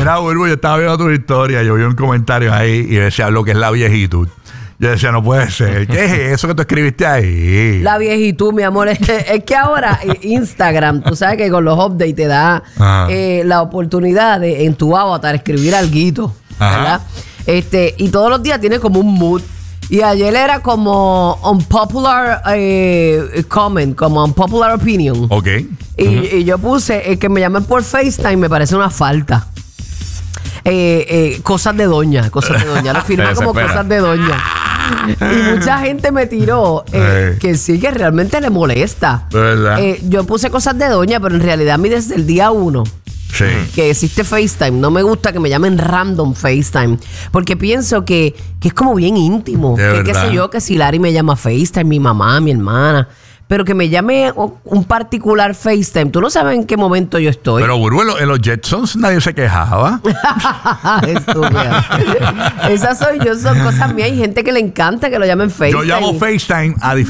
Mira, Burbu, yo estaba viendo tu historia, yo vi un comentario ahí y decía lo que es la viejitud. Yo decía, no puede ser. ¿Qué es eso que tú escribiste ahí? La viejitud, mi amor. Es que ahora Instagram, tú sabes que con los updates te da la oportunidad de en tu avatar escribir alguito, ¿verdad? Y todos los días tiene como un mood. Y ayer era como unpopular comment, como unpopular opinion. Ok. Y yo puse que me llamen por FaceTime, me parece una falta. Cosas de doña. Lo firma como cosas de doña. Y mucha gente me tiró que sí, que realmente le molesta. ¿Verdad? Yo puse cosas de doña, pero en realidad a mí desde el día 1 que existe FaceTime, no me gusta que me llamen random FaceTime, porque pienso que es como bien íntimo. Que qué sé yo, que si Larry me llama FaceTime, mi mamá, mi hermana. Pero que me llame un particular FaceTime. Tú no sabes en qué momento yo estoy. Pero, Burbu, en los Jetsons nadie se quejaba. Estúpida. Esas soy yo, son cosas mías. Hay gente que le encanta que lo llamen FaceTime. Yo llamo FaceTime a diferentes